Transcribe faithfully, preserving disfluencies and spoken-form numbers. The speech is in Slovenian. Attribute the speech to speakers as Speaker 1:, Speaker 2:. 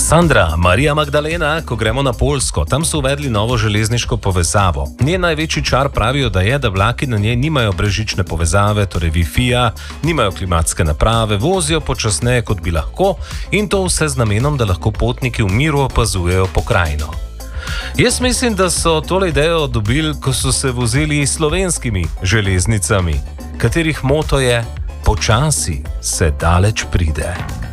Speaker 1: Sandra, Marija Magdalena, ko gremo na Poljsko, tam so uvedli novo železniško povezavo. Njen največji čar pravijo, da je, da vlaki na njej nimajo brezžične povezave, torej Wi-Fi-ja, nimajo klimatske naprave, vozijo počasneje, kot bi lahko, in to vse z namenom, da lahko potniki v miru opazujejo pokrajino. Jaz mislim, da so tole idejo dobili, ko so se vozili slovenskimi železnicami, katerih moto je: počasi se daleč pride.